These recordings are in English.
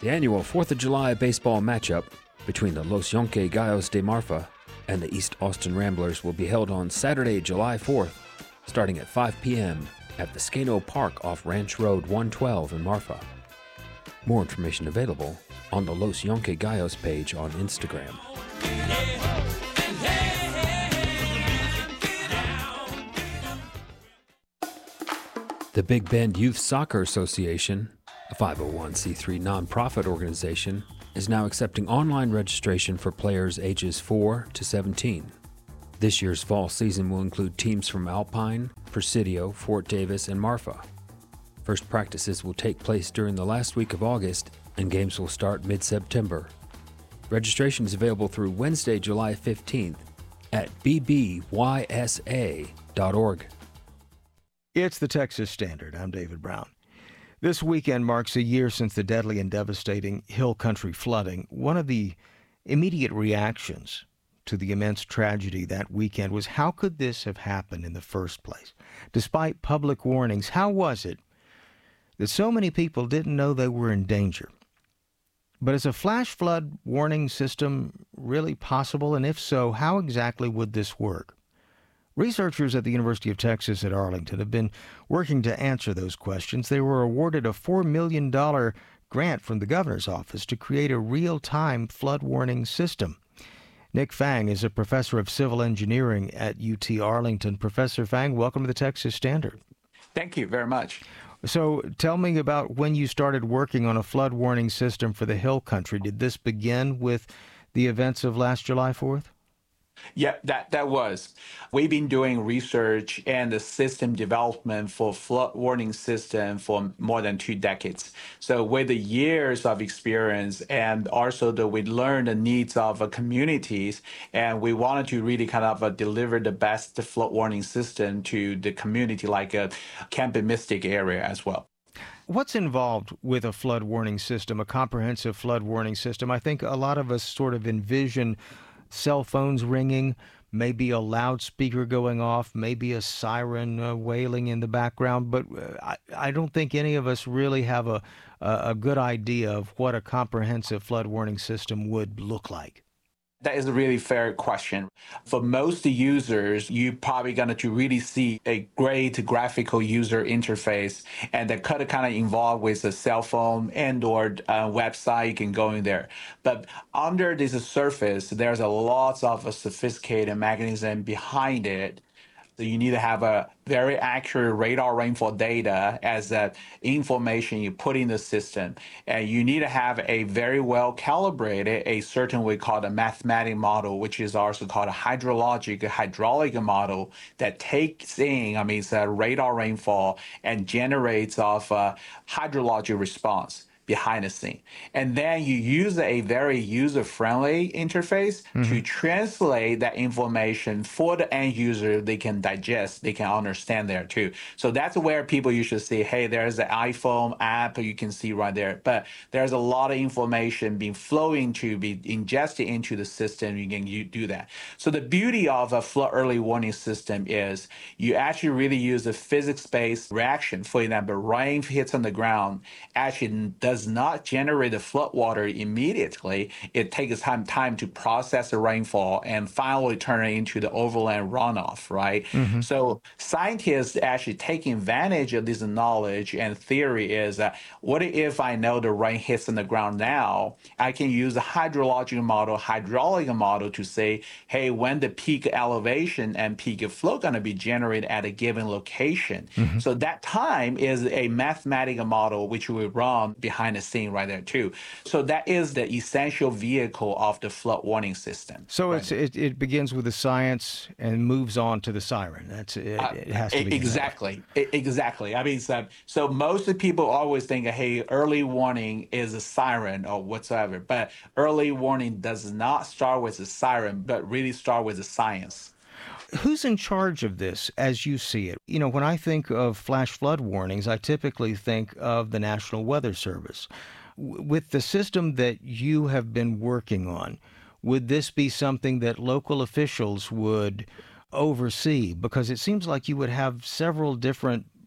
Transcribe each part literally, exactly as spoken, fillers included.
The annual fourth of July baseball matchup between the Los Yonke Gallos de Marfa and the East Austin Ramblers will be held on Saturday, July fourth, starting at five p.m. at Viscano Park off Ranch Road one twelve in Marfa. More information available on the Los Yonke Gallos page on Instagram. The Big Bend Youth Soccer Association, a five oh one c three nonprofit organization, is now accepting online registration for players ages four to seventeen. This year's fall season will include teams from Alpine, Presidio, Fort Davis, and Marfa. First practices will take place during the last week of August, and games will start mid-September. Registration is available through Wednesday, July fifteenth at b b y s a dot org. It's the Texas Standard. I'm David Brown. This weekend marks a year since the deadly and devastating Hill Country flooding. One of the immediate reactions to the immense tragedy that weekend was, how could this have happened in the first place? Despite public warnings, how was it that so many people didn't know they were in danger? But is a flash flood warning system really possible? And if so, how exactly would this work? Researchers at the University of Texas at Arlington have been working to answer those questions. They were awarded a four million dollars grant from the governor's office to create a real-time flood warning system. Nick Fang is a professor of civil engineering at U T Arlington. Professor Fang, welcome to the Texas Standard. Thank you very much. So tell me about when you started working on a flood warning system for the Hill Country. Did this begin with the events of last July fourth? Yeah, that, that was. We've been doing research and the system development for flood warning system for more than two decades. So with the years of experience and also that we learned the needs of uh, communities, and we wanted to really kind of uh, deliver the best flood warning system to the community like a Camp Mystic area as well. What's involved with a flood warning system, a comprehensive flood warning system? I think a lot of us sort of envision cell phones ringing, maybe a loudspeaker going off, maybe a siren uh, wailing in the background, but uh, I, I don't think any of us really have a, a, a good idea of what a comprehensive flood warning system would look like. That is a really fair question. For most users, you're probably going to really see a great graphical user interface, and that could kind of involved with a cell phone and or uh, website. You can go in there. But under this surface, there's a lot of a sophisticated mechanism behind it. So you need to have a very accurate radar rainfall data as that information you put in the system. And you need to have a very well calibrated, a certain we call a mathematic model, which is also called a hydrologic, hydraulic model that takes in, I mean, it's a radar rainfall and generates of a hydrologic response behind the scene. And then you use a very user-friendly interface mm-hmm. to translate that information for the end user. They can digest, they can understand there too. So that's where people usually say, hey, there's an iPhone app you can see right there. But there's a lot of information being flowing to be ingested into the system. You can you do that. So the beauty of a flood early warning system is you actually really use a physics-based reaction. For example, rain hits on the ground, actually does does not generate the flood water immediately. It takes time time to process the rainfall and finally turn it into the overland runoff, right? Mm-hmm. So scientists actually taking advantage of this knowledge and theory is that what if I know the rain hits on the ground now, I can use a hydrological model, hydraulic model to say, hey, when the peak elevation and peak flow going to be generated at a given location. Mm-hmm. So that time is a mathematical model which we run behind the scene right there too. So that is the essential vehicle of the flood warning system. So right? it's it, it begins with the science and moves on to the siren. That's it, uh, it has to be exactly exactly. I mean, so, so most of the people always think, hey, early warning is a siren or whatsoever, but early warning does not start with a siren, but really start with the science. Who's in charge of this as you see it? You know, when I think of flash flood warnings, I typically think of the National Weather Service. W- with the system that you have been working on, would this be something that local officials would oversee? Because it seems like you would have several different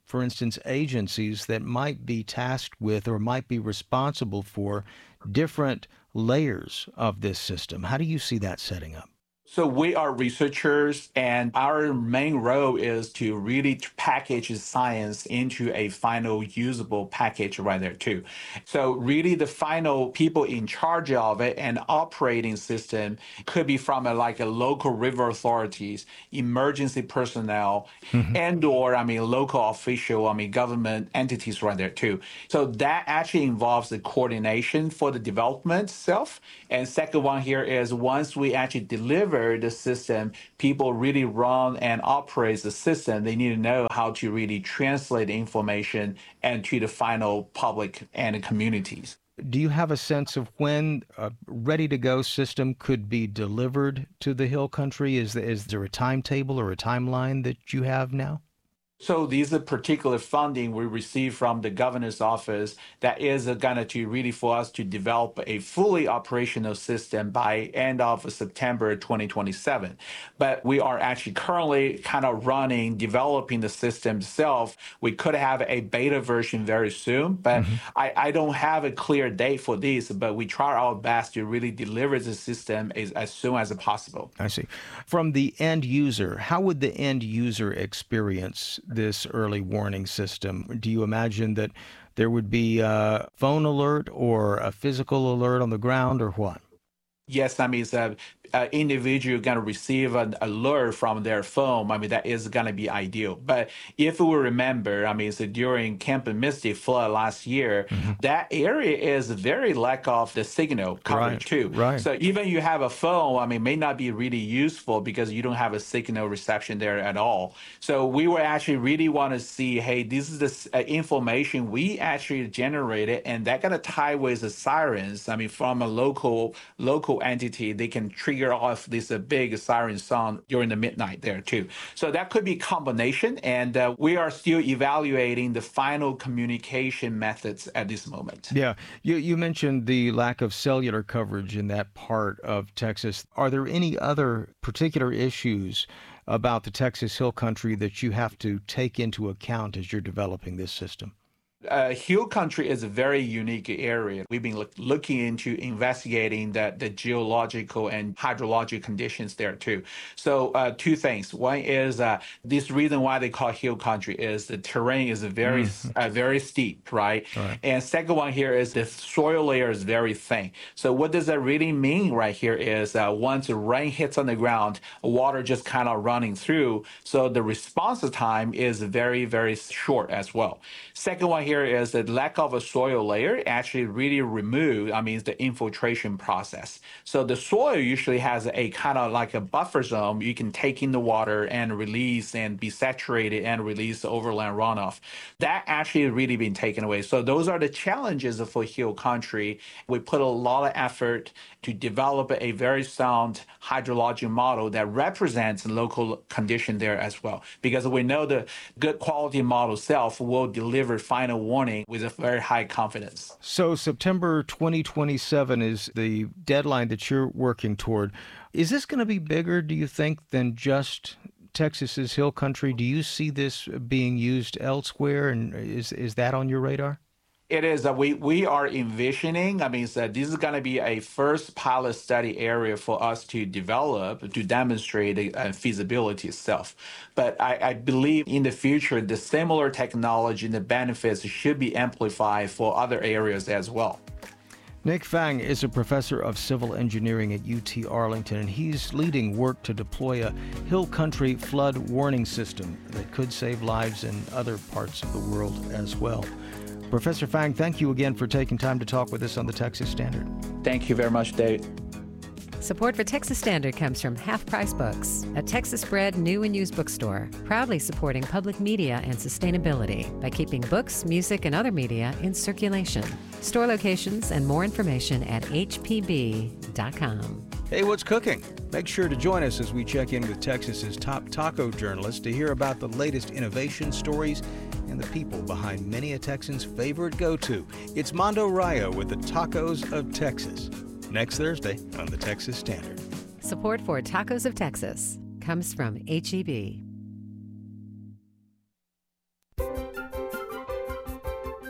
for instance, agencies that might be tasked with or might be responsible for different layers of this system. How do you see that setting up? So we are researchers, and our main role is to really package science into a final usable package right there too. So really the final people in charge of it and operating system could be from a, like a local river authorities, emergency personnel, mm-hmm. and or, I mean, local official, I mean, government entities right there too. So that actually involves the coordination for the development itself. And second one here is once we actually deliver the system, people really run and operate the system, they need to know how to really translate the information and to the final public and communities. Do you have a sense of when a ready-to-go system could be delivered to the Hill Country? Is, is there a timetable or a timeline that you have now? So these are particular funding we receive from the governor's office that is going to really for us to develop a fully operational system by end of September twenty twenty-seven. But we are actually currently kind of running, developing the system itself. We could have a beta version very soon, but mm-hmm. I, I don't have a clear date for this, but we try our best to really deliver the system as, as soon as possible. I see. From the end user, how would the end user experience this early warning system? Do you imagine that there would be a phone alert or a physical alert on the ground or what? Yes, I mean, it's a, a individual going to receive an alert from their phone. I mean, that is going to be ideal. But if we remember, I mean, so during Camp Mystic flood last year, mm-hmm. that area is very lack of the signal coverage right, too. Right. So even you have a phone, I mean, may not be really useful because you don't have a signal reception there at all. So we were actually really want to see, hey, this is the uh, information we actually generated, and that going to tie with the sirens. I mean, from a local local entity, they can trigger off this uh, big siren sound during the midnight there too. So that could be a combination, and uh, we are still evaluating the final communication methods at this moment. Yeah, you, you mentioned the lack of cellular coverage in that part of Texas. Are there any other particular issues about the Texas Hill Country that you have to take into account as you're developing this system? Uh, Hill Country is a very unique area. We've been look, looking into investigating the, the geological and hydrologic conditions there too. So uh, two things. One is uh, this reason why they call Hill Country is the terrain is very mm. uh, very steep, right? right? And second one here is the soil layer is very thin. So what does that really mean right here is uh, once the rain hits on the ground, water just kind of running through. So the response time is very, very short as well. Second one here is the lack of a soil layer actually really remove, I mean, the infiltration process. So the soil usually has a kind of like a buffer zone. You can take in the water and release and be saturated and release the overland runoff. That actually really been taken away. So those are the challenges for Hill Country. We put a lot of effort to develop a very sound hydrologic model that represents local condition there as well. Because we know the good quality model itself will deliver final warning with a very high confidence. So September twenty twenty-seven is the deadline that you're working toward. Is this going to be bigger, do you think, than just Texas's Hill Country? Do you see this being used elsewhere, and is is that on your radar? It is that we, we are envisioning, I mean, that this is going to be a first pilot study area for us to develop, to demonstrate the uh, feasibility itself. But I, I believe in the future, the similar technology and the benefits should be amplified for other areas as well. Nick Fang is a professor of civil engineering at U T Arlington, and he's leading work to deploy a Hill Country flood warning system that could save lives in other parts of the world as well. Professor Fang, thank you again for taking time to talk with us on the Texas Standard. Thank you very much, Dave. Support for Texas Standard comes from Half Price Books, a Texas-bred new and used bookstore, proudly supporting public media and sustainability by keeping books, music, and other media in circulation. Store locations and more information at h p b dot com. Hey, what's cooking? Make sure to join us as we check in with Texas's top taco journalists to hear about the latest innovation stories and the people behind many a Texan's favorite go-to. It's Mondo Rayo with the Tacos of Texas. Next Thursday on the Texas Standard. Support for Tacos of Texas comes from H E B.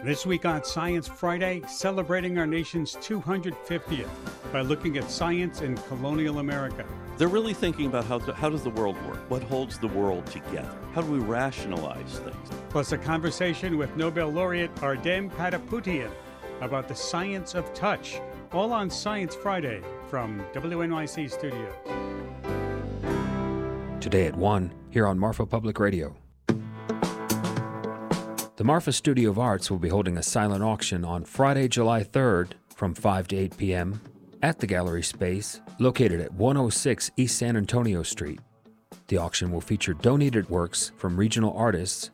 This week on Science Friday, celebrating our nation's two hundred fiftieth by looking at science in colonial America. They're really thinking about how, to, how does the world work? What holds the world together? How do we rationalize things? Plus a conversation with Nobel laureate Ardem Patapoutian about the science of touch. All on Science Friday from W N Y C Studios. Today at one, here on Marfa Public Radio. The Marfa Studio of Arts will be holding a silent auction on Friday, July third from five to eight p.m. at the gallery space located at one oh six East San Antonio Street. The auction will feature donated works from regional artists